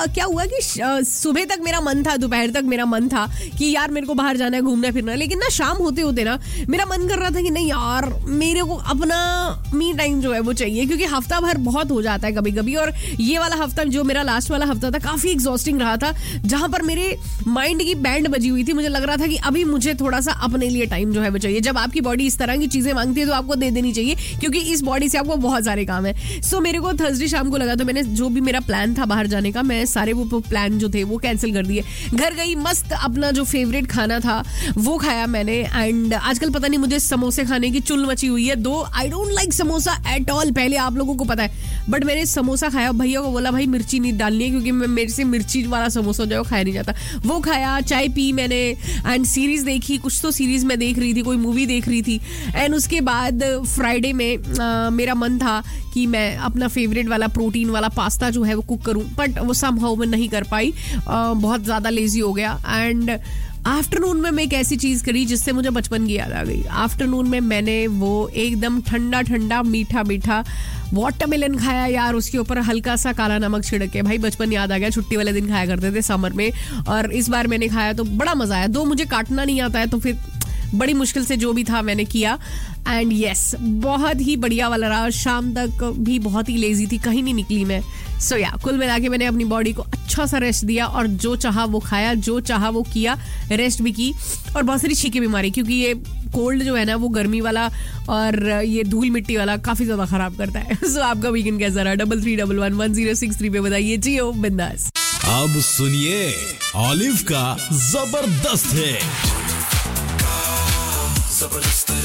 क्या हुआ कि सुबह तक मेरा मन था, दोपहर तक मेरा मन था कि यार मेरे को बाहर जाना है, घूमना फिरना है, लेकिन ना शाम होते होते ना मेरा मन कर रहा था कि नहीं यार मेरे को अपना मी टाइम जो है वो चाहिए, क्योंकि हफ्ता भर बहुत हो जाता है कभी कभी। और ये वाला हफ्ता जो मेरा लास्ट वाला हफ्ता था काफी एग्जॉस्टिंग रहा था, जहां पर मेरे माइंड की बैंड बजी हुई थी। मुझे लग रहा था कि अभी मुझे थोड़ा सा अपने लिए टाइम जो है वो चाहिए। जब आपकी बॉडी इस तरह की चीजें मांगती है तो आपको दे देनी चाहिए, क्योंकि इस बॉडी से आपको बहुत सारे काम है। सो मेरे को थर्सडे शाम को लगा, तो मैंने जो भी मेरा प्लान था बाहर जाने का, मैं सारे वो प्लान जो थे वो कैंसिल कर दिए। घर गई, मस्त अपना जो फेवरेट खाना था वो खाया मैंने। एंड आजकल पता नहीं मुझे समोसे खाने की चुल मची हुई है। दो I don't like samosa at all, पहले आप लोगों को पता है, बट मैंने समोसा खाया। भैया को बोला भाई मिर्ची नहीं डालनी है, क्योंकि मेरे से मिर्ची वाला समोसा जो है खाया नहीं जाता। वो खाया, चाय पी मैंने, एंड सीरीज देखी। कुछ तो सीरीज में देख रही थी, कोई मूवी देख रही थी। एंड उसके बाद फ्राइडे में मेरा मन था कि मैं अपना फेवरेट वाला प्रोटीन वाला पास्ता जो है वो कुक करूं, बट वो समहाउ मैं नहीं कर पाई, बहुत ज़्यादा लेजी हो गया। एंड आफ्टरनून में मैं एक ऐसी चीज़ करी जिससे मुझे बचपन की याद आ गई। आफ्टरनून में मैंने वो एकदम ठंडा ठंडा मीठा मीठा वाटरमेलन खाया यार, उसके ऊपर हल्का सा काला नमक छिड़क के। भाई बचपन याद आ गया, छुट्टी वाले दिन खाया करते थे समर में, और इस बार मैंने खाया तो बड़ा मजा आया। दो मुझे काटना नहीं आता है, तो फिर बड़ी मुश्किल से जो भी था मैंने किया। एंड यस, बहुत ही बढ़िया वाला रहा। शाम तक भी बहुत ही लेजी थी, कहीं नहीं निकली मैं। सो या कुल मिला के मैंने अपनी बॉडी को अच्छा सा रेस्ट दिया, और जो चाहा वो खाया, जो चाहा वो किया, रेस्ट भी की। और बहुत सारी छींकें भी मारी, क्योंकि ये कोल्ड जो है ना वो गर्मी वाला और ये धूल मिट्टी वाला काफी ज्यादा खराब करता है। सो आपका वीकेंड कैसा रहा? 33111063 पे बताइए। जियो बिंदास। अब सुनिए ऑलिव का जबरदस्त है।